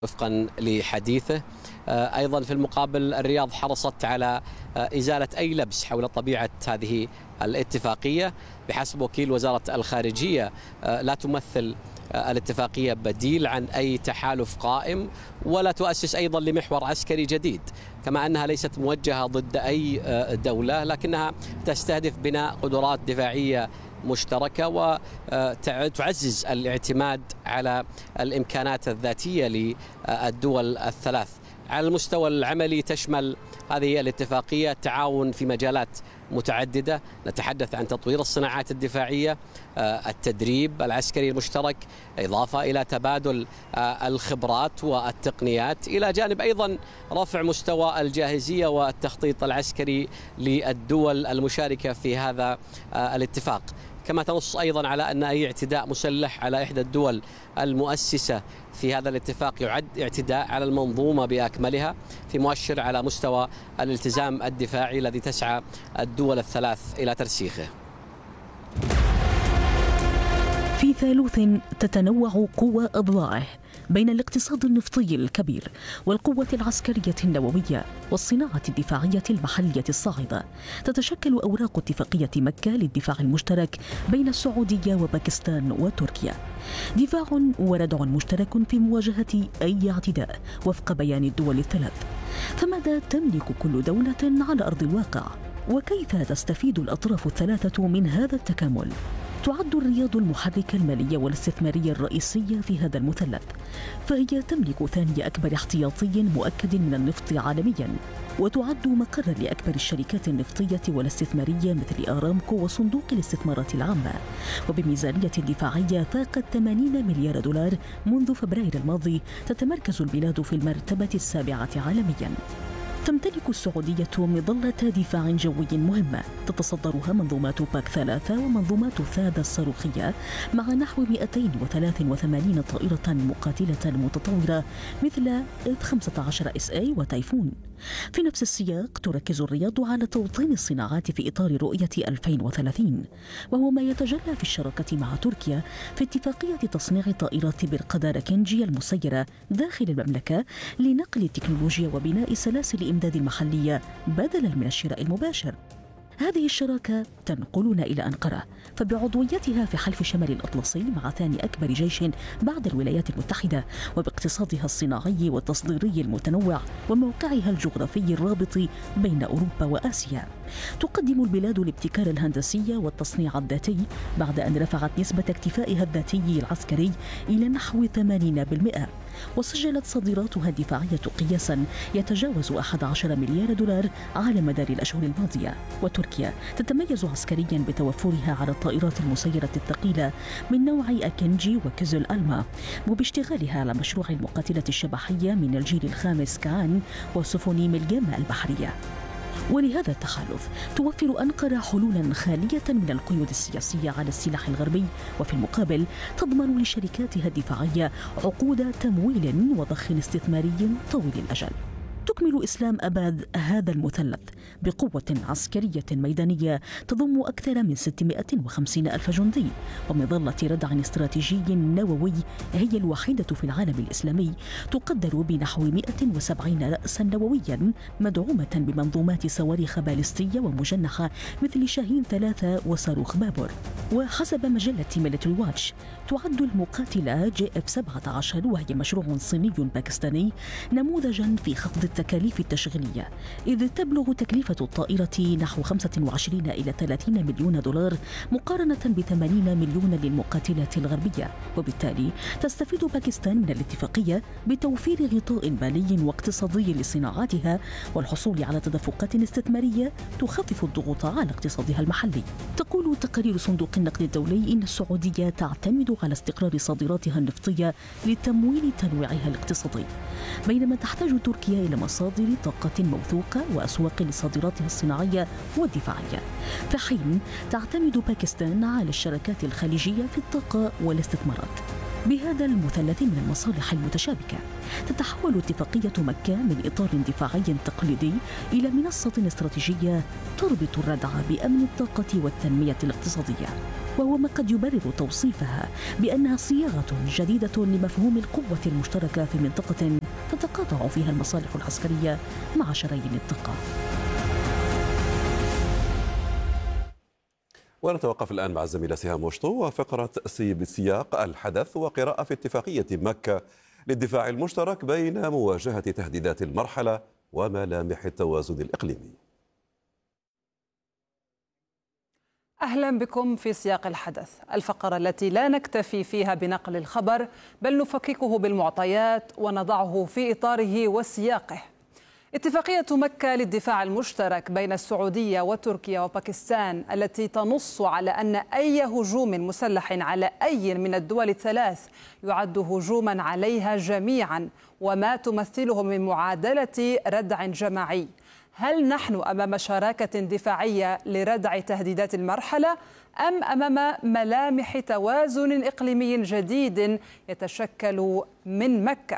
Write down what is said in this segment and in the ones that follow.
وفقا لحديثه. أيضا في المقابل الرياض حرصت على إزالة أي لبس حول طبيعة هذه الاتفاقية. بحسب وكيل وزارة الخارجية لا تمثل الاتفاقية بديل عن أي تحالف قائم، ولا تؤسس أيضا لمحور عسكري جديد، كما أنها ليست موجهة ضد أي دولة، لكنها تستهدف بناء قدرات دفاعية مشتركة وتعزز الاعتماد على الإمكانات الذاتية للدول الثلاث. على المستوى العملي تشمل هذه الاتفاقية التعاون في مجالات متعددة، نتحدث عن تطوير الصناعات الدفاعية، التدريب العسكري المشترك، إضافة إلى تبادل الخبرات والتقنيات، إلى جانب أيضا رفع مستوى الجاهزية والتخطيط العسكري للدول المشاركة في هذا الاتفاق. كما تنص أيضا على أن أي اعتداء مسلح على إحدى الدول المؤسسة في هذا الاتفاق يعد اعتداء على المنظومة بأكملها، في مؤشر على مستوى الالتزام الدفاعي الذي تسعى الدول الثلاث إلى ترسيخه. في ثالوث تتنوع قوى أضلاعه بين الاقتصاد النفطي الكبير والقوة العسكرية النووية والصناعة الدفاعية المحلية الصاعدة، تتشكل أوراق اتفاقية مكة للدفاع المشترك بين السعودية وباكستان وتركيا، دفاع وردع مشترك في مواجهة أي اعتداء وفق بيان الدول الثلاث. فماذا تملك كل دولة على أرض الواقع؟ وكيف تستفيد الأطراف الثلاثة من هذا التكامل؟ تعد الرياض المحرك المالي والاستثماري الرئيسي في هذا المثلث، فهي تملك ثاني أكبر احتياطي مؤكد من النفط عالميا، وتعد مقرا لأكبر الشركات النفطية والاستثمارية مثل آرامكو وصندوق الاستثمارات العامة، وبميزانية دفاعية فاقت 80 مليار دولار منذ فبراير الماضي، تتمركز البلاد في المرتبة 7 عالميا. تمتلك السعودية مظلة دفاع جوي مهمة تتصدرها منظومات باك 3 ومنظومات ثاد الصاروخية، مع نحو 283 طائرة مقاتلة متطورة مثل F-15SA وتايفون. في نفس السياق تركز الرياض على توطين الصناعات في إطار رؤية 2030، وهو ما يتجلى في الشراكة مع تركيا في اتفاقية تصنيع طائرات برقدار كنجي المسيرة داخل المملكة لنقل التكنولوجيا وبناء سلاسل الإمداد المحلية بدلاً من الشراء المباشر. هذه الشراكة تنقلنا إلى أنقرة، فبعضويتها في حلف شمال الأطلسي مع ثاني أكبر جيش بعد الولايات المتحدة، وباقتصادها الصناعي والتصديري المتنوع وموقعها الجغرافي الرابط بين أوروبا وآسيا، تقدم البلاد الابتكار الهندسي والتصنيع الذاتي بعد أن رفعت نسبة اكتفائها الذاتي العسكري إلى نحو 80%، وسجلت صادراتها الدفاعية قياسا يتجاوز 11 مليار دولار على مدار الأشهر الماضية. وتركيا تتميز عسكريا بتوفرها على الطائرات المسيرة الثقيلة من نوع أكنجي وكزل ألما، وباشتغالها على مشروع المقاتلة الشبحية من الجيل الخامس كان وسفن ملجام البحرية. ولهذا التحالف توفر أنقرة حلولا خالية من القيود السياسية على السلاح الغربي، وفي المقابل تضمن لشركاتها الدفاعية عقود تمويل وضخ استثماري طويل الأجل. تكمل إسلام أباد هذا المثلث بقوة عسكرية ميدانية تضم أكثر من 650 ألف جندي، ومظلة ردع استراتيجي نووي هي الوحيدة في العالم الإسلامي، تقدر بنحو 170 رأسا نوويا مدعومة بمنظومات صواريخ باليستية ومجنحة مثل شاهين 3 وصاروخ بابور. وحسب مجلة ميليتري واتش تعد المقاتلة JF-17 وهي مشروع صيني باكستاني نموذجا في خفض التكاليف التشغيلية، إذ تبلغ تكلفة الطائرة نحو 25 إلى 30 مليون دولار مقارنة ب80 مليون للمقاتلات الغربية، وبالتالي تستفيد باكستان من الاتفاقية بتوفير غطاء مالي واقتصادي لصناعاتها والحصول على تدفقات استثمارية تخفف الضغوط على اقتصادها المحلي. تقول تقارير صندوق النقد الدولي إن السعودية تعتمد على استقرار صادراتها النفطية لتمويل تنويعها الاقتصادي، بينما تحتاج تركيا إلى مصادر طاقة موثوقة وأسواق لصادراتها الصناعية والدفاعية، في حين تعتمد باكستان على الشراكات الخليجية في الطاقة والاستثمارات. بهذا المثلث من المصالح المتشابكة تتحول اتفاقية مكة من إطار دفاعي تقليدي إلى منصة استراتيجية تربط الردع بأمن الطاقة والتنمية الاقتصادية، وهو ما قد يبرر توصيفها بأنها صياغة جديدة لمفهوم القوة المشتركة في منطقة تتقاطع فيها المصالح العسكرية مع شرايين الطاقة. ونتوقف الآن مع الزميلة سهام وشطو وفقرة سياق الحدث وقراءة في اتفاقية مكة للدفاع المشترك بين مواجهة تهديدات المرحلة وملامح التوازن الإقليمي. أهلا بكم في سياق الحدث، الفقرة التي لا نكتفي فيها بنقل الخبر بل نفككه بالمعطيات ونضعه في إطاره وسياقه. اتفاقية مكة للدفاع المشترك بين السعودية وتركيا وباكستان التي تنص على أن أي هجوم مسلح على أي من الدول الثلاث يعد هجوما عليها جميعا وما تمثله من معادلة ردع جماعي. هل نحن أمام شراكة دفاعية لردع تهديدات المرحلة أم أمام ملامح توازن إقليمي جديد يتشكل من مكة؟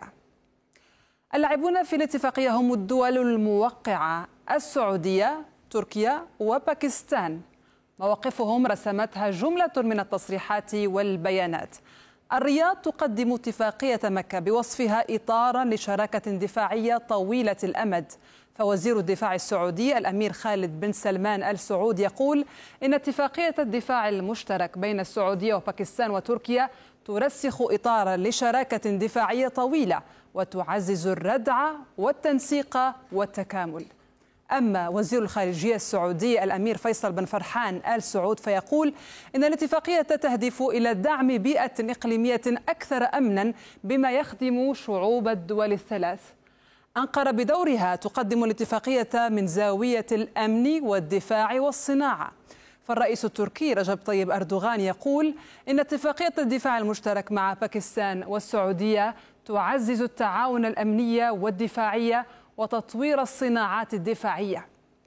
اللاعبون في الاتفاقية هم الدول الموقعة السعودية، تركيا وباكستان. مواقفهم رسمتها جملة من التصريحات والبيانات. الرياض تقدم اتفاقية مكة بوصفها إطاراً لشراكة دفاعية طويلة الأمد، فوزير الدفاع السعودي الأمير خالد بن سلمان آل سعود يقول إن اتفاقية الدفاع المشترك بين السعودية وباكستان وتركيا ترسخ إطاراً لشراكة دفاعية طويلة وتعزز الردع والتنسيق والتكامل. أما وزير الخارجية السعودي الأمير فيصل بن فرحان آل سعود فيقول إن الاتفاقية تهدف إلى دعم بيئة إقليمية أكثر أمنا بما يخدم شعوب الدول الثلاث. أنقرة بدورها تقدم الاتفاقية من زاوية الأمن والدفاع والصناعة. فالرئيس التركي رجب طيب أردوغان يقول إن اتفاقية الدفاع المشترك مع باكستان والسعودية تعزز التعاون الأمني والدفاعي وتطوير الصناعات الدفاعية،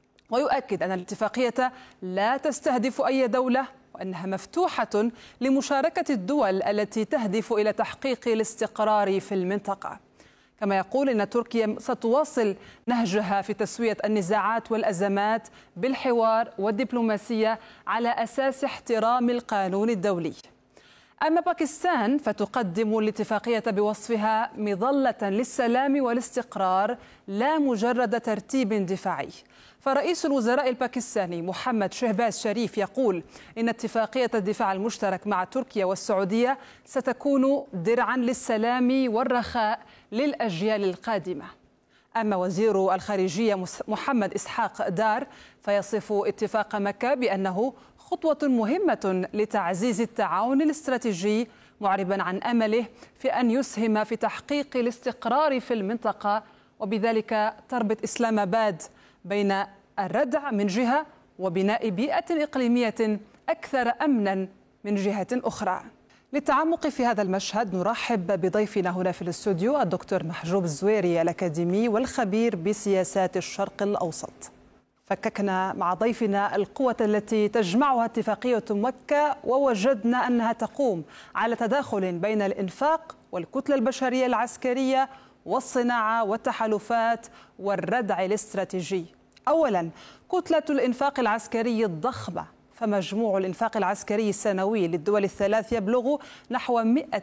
ويؤكد أن الاتفاقية لا تستهدف أي دولة وأنها مفتوحة لمشاركة الدول التي تهدف إلى تحقيق الاستقرار في المنطقة. كما يقول إن تركيا ستواصل نهجها في تسوية النزاعات والأزمات بالحوار والدبلوماسية على أساس احترام القانون الدولي. أما باكستان فتقدم الاتفاقية بوصفها مظلة للسلام والاستقرار لا مجرد ترتيب دفاعي. فرئيس الوزراء الباكستاني محمد شهباز شريف يقول إن اتفاقية الدفاع المشترك مع تركيا والسعودية ستكون درعا للسلام والرخاء للأجيال القادمة. أما وزير الخارجية محمد إسحاق دار فيصف اتفاق مكة بأنه خطوة مهمة لتعزيز التعاون الاستراتيجي، معربا عن أمله في أن يسهم في تحقيق الاستقرار في المنطقة، وبذلك تربط إسلام آباد بين الردع من جهة وبناء بيئة إقليمية أكثر أمنا من جهة أخرى. للتعمق في هذا المشهد نرحب بضيفنا هنا في الاستوديو الدكتور محجوب الزويري الأكاديمي والخبير بسياسات الشرق الأوسط. فككنا مع ضيفنا القوة التي تجمعها اتفاقية مكة ووجدنا أنها تقوم على تداخل بين الإنفاق والكتلة البشرية العسكرية والصناعة والتحالفات والردع الاستراتيجي. أولا، كتلة الإنفاق العسكري الضخمة، فمجموع الإنفاق العسكري السنوي للدول الثلاث يبلغ نحو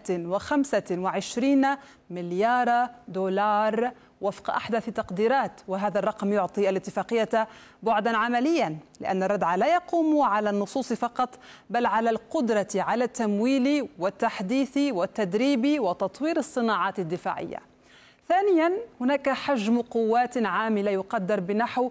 125 مليار دولار وفق أحدث تقديرات، وهذا الرقم يعطي الاتفاقية بعدا عمليا، لأن الردع لا يقوم على النصوص فقط بل على القدرة على التمويل والتحديث والتدريب وتطوير الصناعات الدفاعية. ثانيا، هناك حجم قوات عاملة يقدر بنحو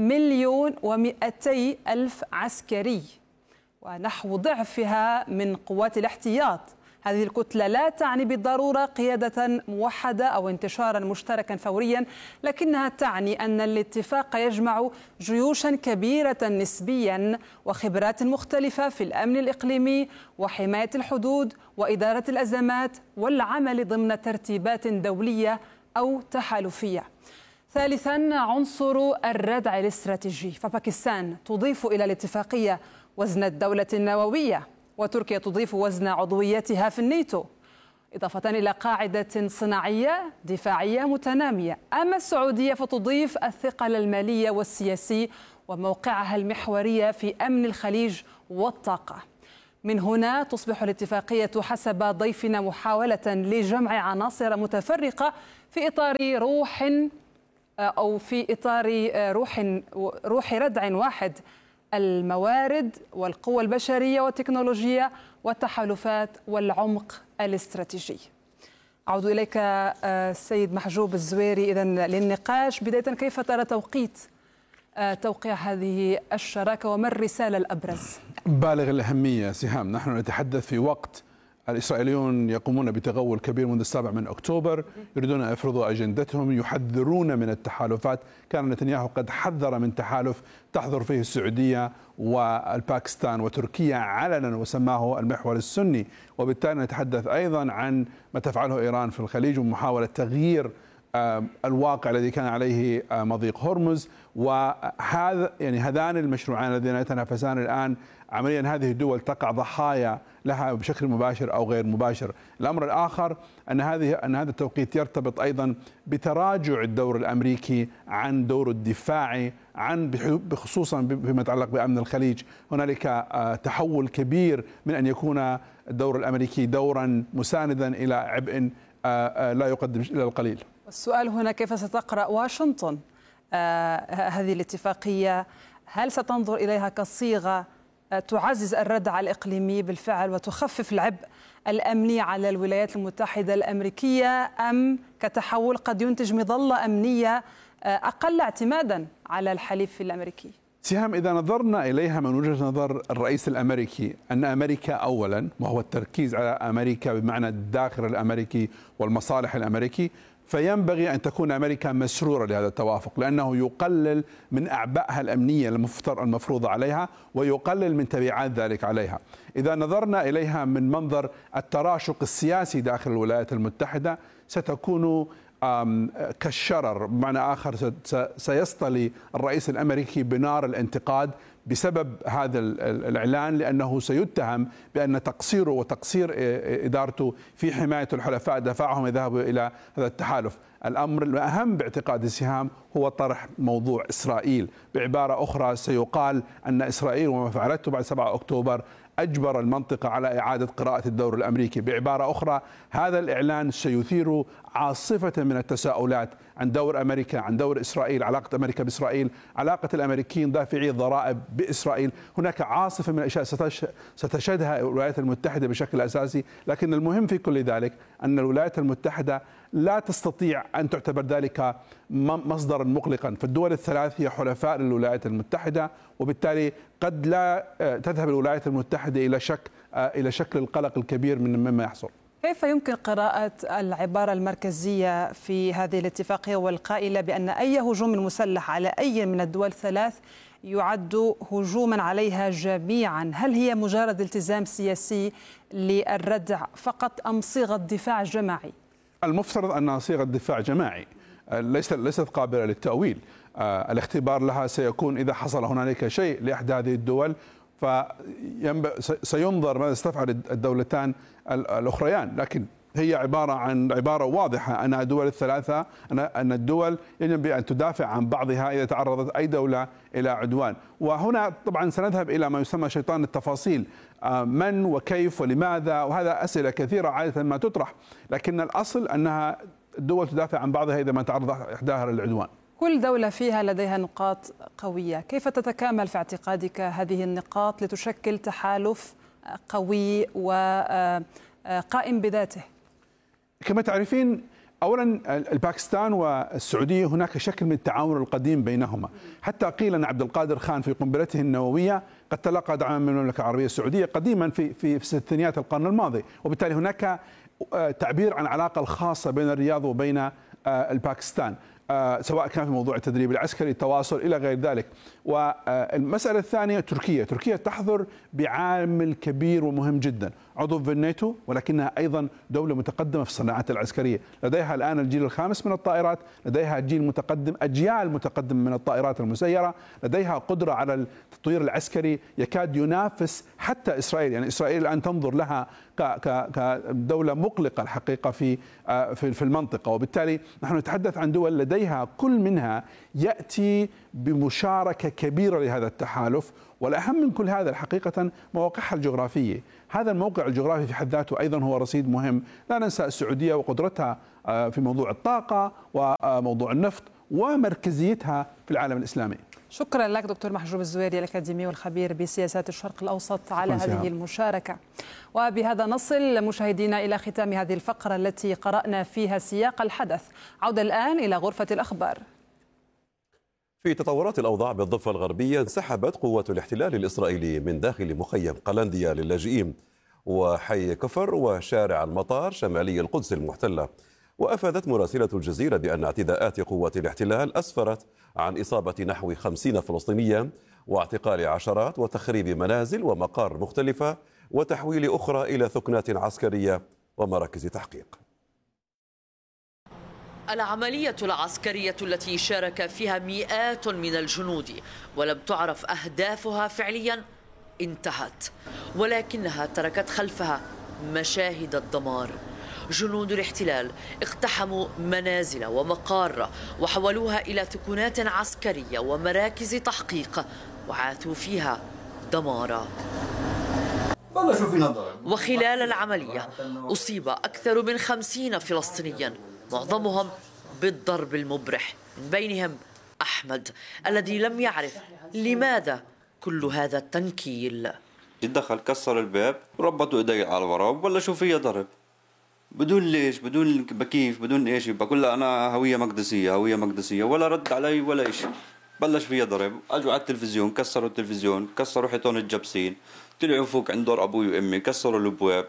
1,200,000 عسكري ونحو ضعفها من قوات الاحتياط. هذه الكتلة لا تعني بالضرورة قيادة موحدة أو انتشارا مشتركا فوريا، لكنها تعني أن الاتفاق يجمع جيوشا كبيرة نسبيا وخبرات مختلفة في الأمن الإقليمي وحماية الحدود وإدارة الأزمات والعمل ضمن ترتيبات دولية أو تحالفية. ثالثا، عنصر الردع الاستراتيجي، فباكستان تضيف إلى الاتفاقية وزن الدولة النووية، وتركيا تضيف وزن عضويتها في الناتو. إضافة إلى قاعدة صناعية دفاعية متنامية. أما السعودية فتضيف الثقل المالي والسياسي وموقعها المحوري في أمن الخليج والطاقة. من هنا تصبح الاتفاقية حسب ضيفنا محاولة لجمع عناصر متفرقة في إطار روح ردع واحد: الموارد والقوى البشرية والتكنولوجيا والتحالفات والعمق الاستراتيجي. أعود إليك سيد محجوب الزويري إذن للنقاش. بداية، كيف ترى توقيت توقيع هذه الشراكة وما الرسالة الأبرز؟ بالغ الأهمية سهام. نحن نتحدث في وقت الإسرائيليون يقومون بتغول كبير منذ 7 أكتوبر، يريدون أن يفرضوا أجندتهم، يحذرون من التحالفات. كان نتنياهو قد حذر من تحالف تحضر فيه السعودية والباكستان وتركيا علنا وسماه المحور السني، وبالتالي نتحدث أيضا عن ما تفعله إيران في الخليج ومحاولة تغيير الواقع الذي كان عليه مضيق هرمز. وهذا هذان المشروعان الذين يتنافسان الآن عمليا هذه الدول تقع ضحايا لها بشكل مباشر أو غير مباشر. الأمر الآخر أن هذا التوقيت يرتبط أيضا بتراجع الدور الأمريكي عن دور الدفاعي بخصوصا فيما يتعلق بأمن الخليج. هنالك تحول كبير من أن يكون الدور الأمريكي دورا مساندا إلى عبء لا يقدم إلى القليل. السؤال هنا: كيف ستقرأ واشنطن هذه الاتفاقية؟ هل ستنظر إليها كصيغة تعزز الردع الإقليمي بالفعل وتخفف العبء الأمني على الولايات المتحدة الأمريكية، أم كتحول قد ينتج مظلة أمنية أقل اعتمادا على الحليف الأمريكي؟ سهام، إذا نظرنا إليها من وجهة نظر الرئيس الأمريكي أن أمريكا أولا، وهو التركيز على أمريكا بمعنى الداخل الأمريكي والمصالح الأمريكي، فينبغي أن تكون أمريكا مسرورة لهذا التوافق، لأنه يقلل من أعبائها الأمنية المفروضة عليها ويقلل من تبعات ذلك عليها. إذا نظرنا إليها من منظر التراشق السياسي داخل الولايات المتحدة ستكون كالشرر، بمعنى آخر سيصطلي الرئيس الأمريكي بنار الانتقاد بسبب هذا الإعلان، لأنه سيتهم بأن تقصيره وتقصير إدارته في حماية الحلفاء دفعهم يذهبوا إلى هذا التحالف. الأمر الأهم باعتقاد السهام هو طرح موضوع إسرائيل. بعبارة أخرى سيقال أن إسرائيل وما فعلته بعد 7 أكتوبر أجبر المنطقة على إعادة قراءة الدور الأمريكي. بعبارة أخرى هذا الإعلان سيثير عاصفة من التساؤلات عن دور أمريكا، عن دور إسرائيل، علاقة أمريكا بإسرائيل، علاقة الأمريكيين دافعي الضرائب بإسرائيل. هناك عاصفة من الأشياء ستشهدها الولايات المتحدة بشكل أساسي، لكن المهم في كل ذلك أن الولايات المتحدة لا تستطيع أن تعتبر ذلك مصدرا مقلقا، فالدول الثلاث هي حلفاء للولايات المتحدة، وبالتالي قد لا تذهب الولايات المتحدة إلى شكل القلق الكبير مما يحصل. كيف يمكن قراءة العبارة المركزية في هذه الاتفاقية والقائلة بأن أي هجوم مسلح على أي من الدول الثلاث يعد هجوما عليها جميعا؟ هل هي مجرد التزام سياسي للردع فقط أم صيغة دفاع جماعي؟ المفترض أنها صيغة دفاع جماعي، ليست قابلة للتأويل. الاختبار لها سيكون إذا حصل هنالك شيء لإحدى هذه الدول سينظر ماذا استفعل الدولتان الأخريان، لكن هي عبارة عن عبارة واضحة أن الدول الثلاثة أن الدول ينبغي أن تدافع عن بعضها إذا تعرضت أي دولة إلى عدوان. وهنا طبعا سنذهب إلى ما يسمى شيطان التفاصيل، من وكيف ولماذا، وهذا أسئلة كثيرة عادة ما تطرح، لكن الأصل أنها الدول تدافع عن بعضها إذا ما تعرض إحداها للعدوان. كل دولة فيها لديها نقاط قوية، كيف تتكامل في اعتقادك هذه النقاط لتشكل تحالف قوي وقائم بذاته؟ كما تعرفين، أولا الباكستان والسعودية هناك شكل من التعاون القديم بينهما، حتى قيل أن عبد القادر خان في قنبلته النووية قد تلقى دعما من المملكة العربية السعودية قديما في ستينيات القرن الماضي، وبالتالي هناك تعبير عن العلاقة الخاصة بين الرياض وبين الباكستان، سواء كان في موضوع التدريب العسكري، التواصل إلى غير ذلك. والمسألة الثانية تركيا تحضر بعامل كبير ومهم جدا، عضو في الناتو، ولكنها أيضا دولة متقدمة في الصناعات العسكرية. لديها الآن الجيل الخامس من الطائرات، لديها جيل متقدم، أجيال متقدمة من الطائرات المسيرة، لديها قدرة على التطوير العسكري يكاد ينافس حتى إسرائيل. يعني إسرائيل الآن تنظر لها كدولة مقلقة الحقيقة في المنطقة، وبالتالي نحن نتحدث عن دول لديها كل منها يأتي بمشاركة كبيرة لهذا التحالف. والأهم من كل هذا الحقيقة مواقعها الجغرافية. هذا الموقع الجغرافي في حد ذاته أيضا هو رصيد مهم. لا ننسى السعودية وقدرتها في موضوع الطاقة وموضوع النفط ومركزيتها في العالم الإسلامي. شكرا لك دكتور محجوب الزويري الأكاديمي والخبير بسياسات الشرق الأوسط على هذه المشاركة. وبهذا نصل مشاهدينا إلى ختام هذه الفقرة التي قرأنا فيها سياق الحدث. عودة الآن إلى غرفة الأخبار. في تطورات الأوضاع بالضفة الغربية، انسحبت قوات الاحتلال الإسرائيلي من داخل مخيم قلنديا للاجئين وحي كفر وشارع المطار شمالي القدس المحتلة. وأفادت مراسلة الجزيرة بأن اعتداءات قوات الاحتلال أسفرت عن إصابة نحو 50 فلسطينيا واعتقال عشرات وتخريب منازل ومقار مختلفة وتحويل أخرى إلى ثكنات عسكرية ومراكز تحقيق. العملية العسكرية التي شارك فيها مئات من الجنود ولم تعرف أهدافها فعليا انتهت، ولكنها تركت خلفها مشاهد الدمار. جنود الاحتلال اقتحموا منازل ومقار وحولوها إلى ثكنات عسكرية ومراكز تحقيق وعاثوا فيها دمارا. وخلال العملية أصيب أكثر من 50 فلسطينيا، معظمهم بالضرب المبرح، من بينهم أحمد الذي لم يعرف لماذا كل هذا التنكيل. دخل كسر الباب وربطوا ايدي على ورا وبلشوا فيها ضرب بدون ليش، بدون كيف، بدون ايش. بقول له انا هويه مقدسيه، هويه مقدسيه، ولا رد علي ولا شيء. بلش فيها ضرب، اجوا على التلفزيون، كسروا التلفزيون، كسروا حيطان الجبسين، طلعوا فوق عند دور ابوي وامي، كسروا الابواب.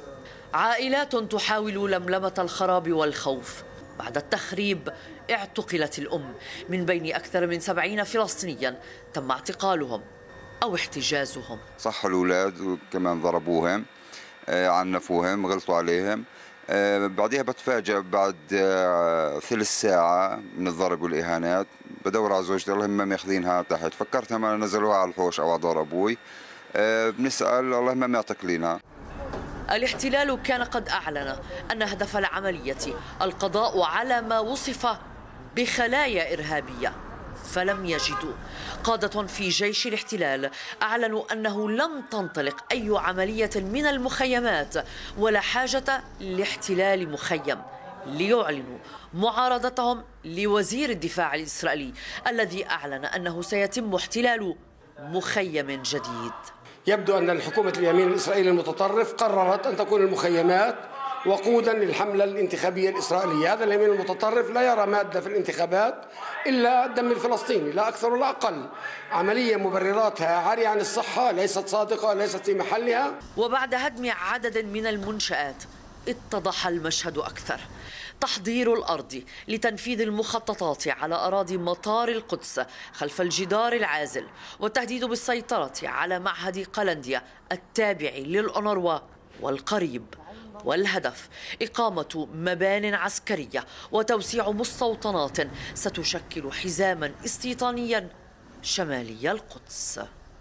عائلات تحاول لملمة الخراب والخوف. بعد التخريب اعتقلت الأم من بين أكثر من 70 فلسطينيا تم اعتقالهم أو احتجازهم. صحوا الأولاد وكمان ضربوهم، عنفوهم، غلطوا عليهم. بعدها بتفاجئ بعد ثلث ساعة من الضرب والإهانات بدور على زوجتي، اللهم ماخذينها تحت. فكرتها ما نزلوها على الحوش أو على دار أبوي. بنسأل اللهم ما اعتقلينها. الاحتلال كان قد أعلن أن هدف العملية القضاء على ما وصف بخلايا إرهابية، فلم يجدوا. قادة في جيش الاحتلال أعلنوا أنه لم تنطلق أي عملية من المخيمات ولا حاجة لاحتلال مخيم، ليعلنوا معارضتهم لوزير الدفاع الإسرائيلي الذي أعلن أنه سيتم احتلال مخيم جديد. يبدو أن الحكومة اليمين الإسرائيلي المتطرف قررت أن تكون المخيمات وقودا للحملة الانتخابية الإسرائيلية. هذا اليمين المتطرف لا يرى مادة في الانتخابات إلا الدم الفلسطيني، لا أكثر ولا أقل. عملية مبرراتها عارية عن الصحة، ليست صادقة، ليست في محلها. وبعد هدم عدد من المنشآت اتضح المشهد أكثر. تحضير الأرض لتنفيذ المخططات على أراضي مطار القدس خلف الجدار العازل، والتهديد بالسيطرة على معهد قلنديا التابع للأونروا والقريب. والهدف إقامة مبان عسكرية وتوسيع مستوطنات ستشكل حزاما استيطانيا شمالي القدس.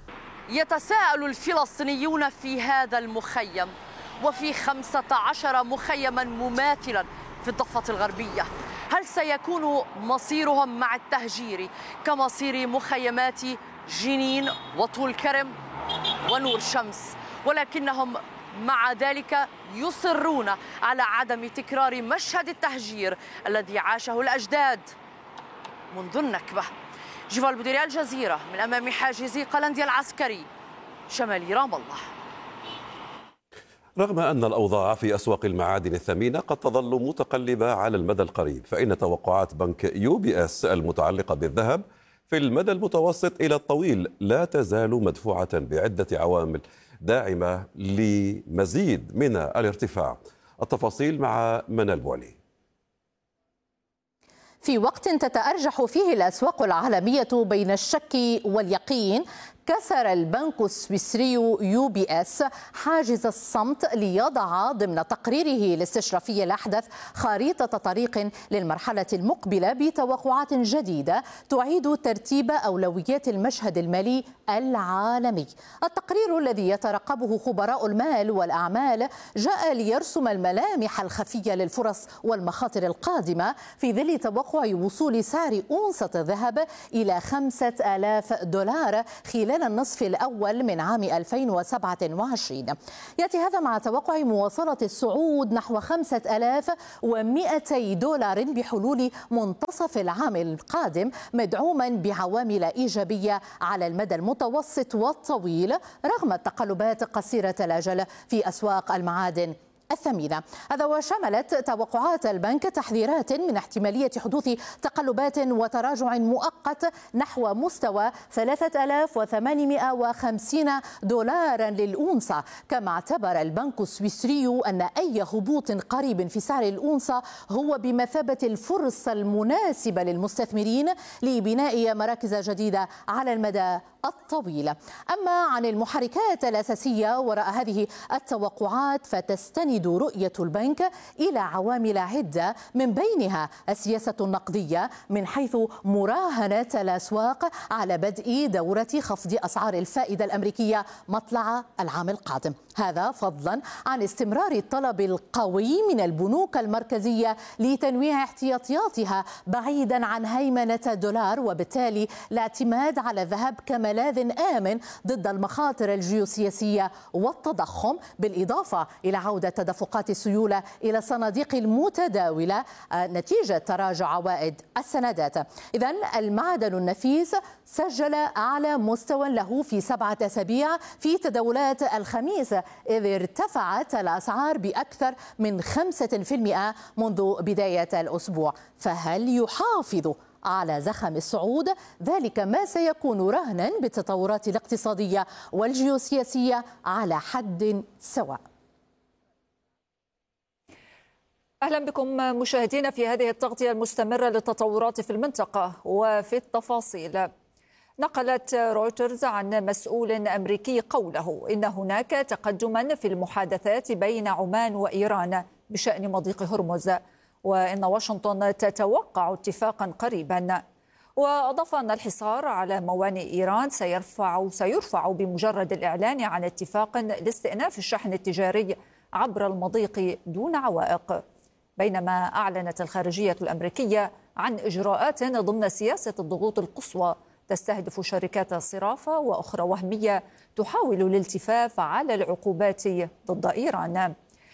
يتساءل الفلسطينيون في هذا المخيم وفي 15 مخيما مماثلا في الضفة الغربية، هل سيكون مصيرهم مع التهجير كمصير مخيمات جنين وطول كرم ونور شمس، ولكنهم مع ذلك يصرون على عدم تكرار مشهد التهجير الذي عاشه الأجداد منذ النكبة. جيفال بوديري، الجزيرة، من أمام حاجز قلنديا العسكري شمالي رام الله. رغم أن الأوضاع في أسواق المعادن الثمينة قد تظل متقلبة على المدى القريب، فإن توقعات بنك UBS المتعلقة بالذهب في المدى المتوسط إلى الطويل لا تزال مدفوعة بعدة عوامل داعمة لمزيد من الارتفاع. التفاصيل مع منال بوعلي. في وقت تتأرجح فيه الأسواق العالمية بين الشك واليقين، كسر البنك السويسري UBS حاجز الصمت ليضع ضمن تقريره الاستشرافي الأحدث خريطة طريق للمرحلة المقبلة بتوقعات جديدة تعيد ترتيب أولويات المشهد المالي العالمي. التقرير الذي يترقبه خبراء المال والأعمال جاء ليرسم الملامح الخفية للفرص والمخاطر القادمة في ظل توقع وصول سعر أونصة الذهب إلى $5,000 خلال النصف الأول من عام 2027. يأتي هذا مع توقع مواصلة الصعود نحو $5,200 بحلول منتصف العام القادم، مدعوما بعوامل إيجابية على المدى المتوسط والطويل رغم التقلبات قصيرة الأجل في أسواق المعادن الثمينة. هذا وشملت توقعات البنك تحذيرات من احتمالية حدوث تقلبات وتراجع مؤقت نحو مستوى $3,850 للأونصة. كما اعتبر البنك السويسري أن أي هبوط قريب في سعر الأونصة هو بمثابة الفرصة المناسبة للمستثمرين لبناء مراكز جديدة على المدى الطويل. أما عن المحركات الأساسية وراء هذه التوقعات فتستند رؤية البنك إلى عوامل عدة، من بينها السياسة النقدية من حيث مراهنة الأسواق على بدء دورة خفض أسعار الفائدة الأمريكية مطلع العام القادم، هذا فضلا عن استمرار الطلب القوي من البنوك المركزية لتنويع احتياطياتها بعيدا عن هيمنة الدولار، وبالتالي الاعتماد على الذهب كملاذ آمن ضد المخاطر الجيوسياسية والتضخم، بالإضافة إلى عودة تدفقات السيولة إلى الصناديق المتداولة نتيجة تراجع عوائد السندات. إذن المعدن النفيس سجل أعلى مستوى له في 7 أسابيع في تداولات الخميس، إذ ارتفعت الأسعار بأكثر من 5% منذ بداية الأسبوع. فهل يحافظ على زخم الصعود؟ ذلك ما سيكون رهنا بالتطورات الاقتصادية والجيوسياسية على حد سواء. أهلا بكم مشاهدينا في هذه التغطية المستمرة للتطورات في المنطقة وفي التفاصيل. نقلت رويترز عن مسؤول أمريكي قوله إن هناك تقدما في المحادثات بين عمان وإيران بشأن مضيق هرمز، وإن واشنطن تتوقع اتفاقا قريبا. وأضاف أن الحصار على موانئ إيران سيرفع بمجرد الإعلان عن اتفاق لاستئناف الشحن التجاري عبر المضيق دون عوائق. بينما أعلنت الخارجية الأمريكية عن إجراءات ضمن سياسة الضغوط القصوى تستهدف شركات صرافة وأخرى وهمية تحاول الالتفاف على العقوبات ضد إيران.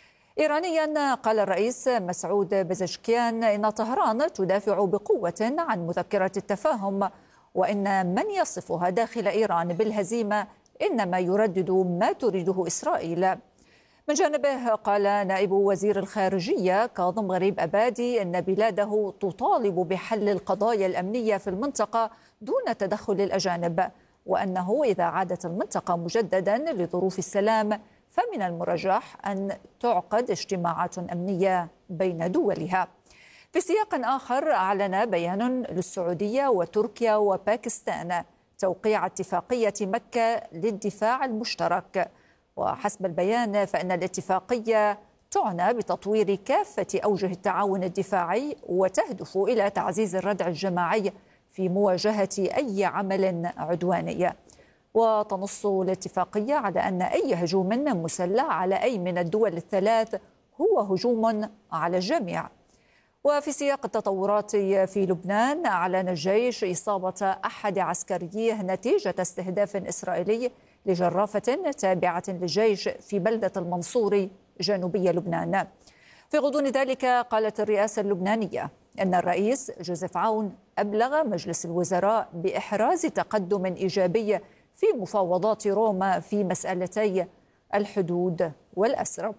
إيرانيا قال الرئيس مسعود بزشكيان إن طهران تدافع بقوة عن مذكرة التفاهم، وإن من يصفها داخل إيران بالهزيمة إنما يردد ما تريده إسرائيل. من جانبه قال نائب وزير الخارجية كاظم غريب أبادي إن بلاده تطالب بحل القضايا الأمنية في المنطقة دون تدخل الأجانب، وأنه إذا عادت المنطقة مجددا لظروف السلام فمن المرجح أن تعقد اجتماعات أمنية بين دولها. في سياق آخر أعلن بيان للسعودية وتركيا وباكستان توقيع اتفاقية مكة للدفاع المشترك. وحسب البيان فإن الاتفاقية تعنى بتطوير كافة أوجه التعاون الدفاعي وتهدف إلى تعزيز الردع الجماعي في مواجهة أي عمل عدواني. وتنص الاتفاقية على أن أي هجوم مسلح على أي من الدول الثلاث هو هجوم على الجميع. وفي سياق التطورات في لبنان أعلن الجيش إصابة أحد عسكريه نتيجة استهداف إسرائيلي لجرافة تابعة للجيش في بلدة المنصوري جنوبي لبنان. في غضون ذلك قالت الرئاسة اللبنانية أن الرئيس جوزيف عون أبلغ مجلس الوزراء بإحراز تقدم إيجابي في مفاوضات روما في مسألتي الحدود والأسرى.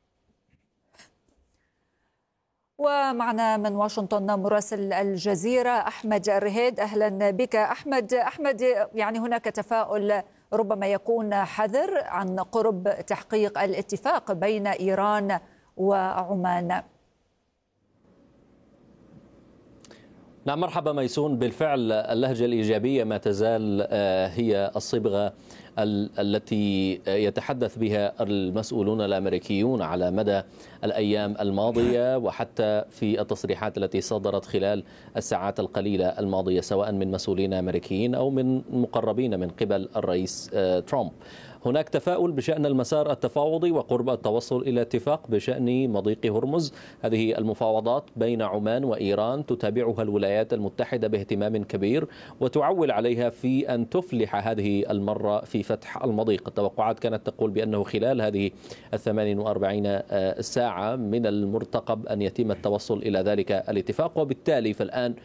ومعنا من واشنطن مراسل الجزيرة أحمد الرهيد. أهلا بك أحمد، يعني هناك تفاؤل ربما يكون حذر عن قرب تحقيق الاتفاق بين إيران وعمان. نعم، مرحبا ميسون. بالفعل اللهجة الإيجابية ما تزال هي الصبغة التي يتحدث بها المسؤولون الأمريكيون على مدى الأيام الماضية، وحتى في التصريحات التي صدرت خلال الساعات القليلة الماضية، سواء من مسؤولين أمريكيين أو من مقربين من قبل الرئيس ترامب. هناك تفاؤل بشأن المسار التفاوضي وقرب التوصل إلى اتفاق بشأن مضيق هرمز. هذه المفاوضات بين عمان وإيران تتابعها الولايات المتحدة باهتمام كبير، وتعول عليها في أن تفلح هذه المرة في فتح المضيق. التوقعات كانت تقول بأنه خلال هذه 48 ساعة من المرتقب أن يتم التوصل إلى ذلك الاتفاق، وبالتالي فالآن